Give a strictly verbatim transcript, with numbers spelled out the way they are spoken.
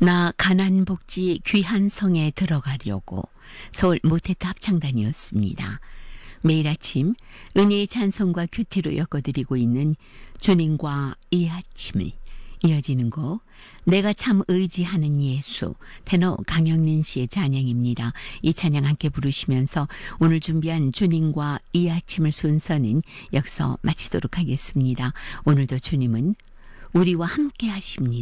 나 가난 복지 귀한 성에 들어가려고 서울 모태타 합창단이었습니다. 매일 아침 은혜의 찬송과 큐티로 엮어드리고 있는 주님과 이 아침을 이어지는 곡 내가 참 의지하는 예수 테너 강영린 씨의 찬양입니다. 이 찬양 함께 부르시면서 오늘 준비한 주님과 이 아침을 순서는 여기서 마치도록 하겠습니다. 오늘도 주님은 우리와 함께 하십니다.